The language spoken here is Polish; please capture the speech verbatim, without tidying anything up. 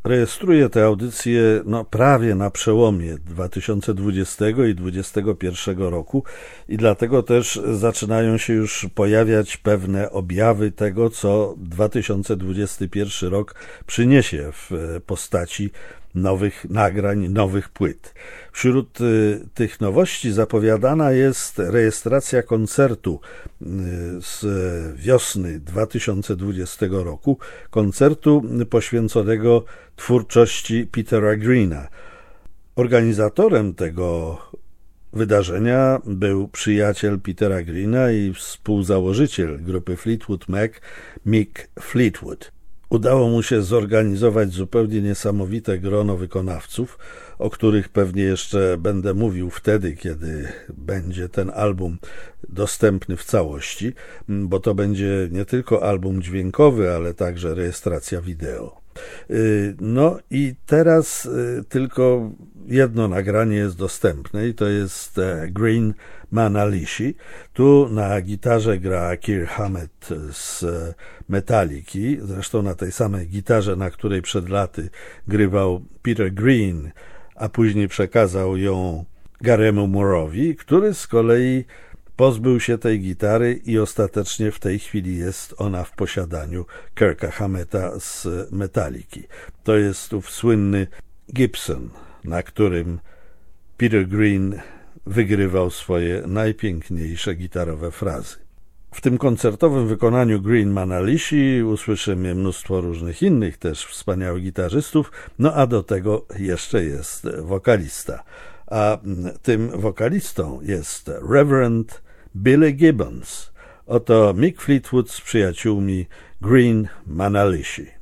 Rejestruję tę audycję no, prawie na przełomie dwa tysiące dwudziestego i dwa tysiące dwudziestego pierwszego roku i dlatego też zaczynają się już pojawiać pewne objawy tego, co dwa tysiące dwudziesty pierwszy rok przyniesie w postaci nowych nagrań, nowych płyt. Wśród y, tych nowości zapowiadana jest rejestracja koncertu y, z wiosny dwa tysiące dwudziestego roku, koncertu poświęconego twórczości Petera Greena. Organizatorem tego wydarzenia był przyjaciel Petera Greena i współzałożyciel grupy Fleetwood Mac, Mick Fleetwood. Udało mu się zorganizować zupełnie niesamowite grono wykonawców, o których pewnie jeszcze będę mówił wtedy, kiedy będzie ten album dostępny w całości, bo to będzie nie tylko album dźwiękowy, ale także rejestracja wideo. No i teraz tylko jedno nagranie jest dostępne i to jest Green Manalishi. Tu na gitarze gra Kirk Hammett z Metaliki, zresztą na tej samej gitarze, na której przed laty grywał Peter Green, a później przekazał ją Garemu Moore'owi, który z kolei pozbył się tej gitary i ostatecznie w tej chwili jest ona w posiadaniu Kirka Hammetta z Metaliki. To jest ów słynny Gibson, na którym Peter Green wygrywał swoje najpiękniejsze gitarowe frazy. W tym koncertowym wykonaniu Green Manalishi usłyszymy mnóstwo różnych innych też wspaniałych gitarzystów, no a do tego jeszcze jest wokalista. A tym wokalistą jest Reverend Billy Gibbons. Oto Mick Fleetwood z przyjaciółmi Green Manalishi.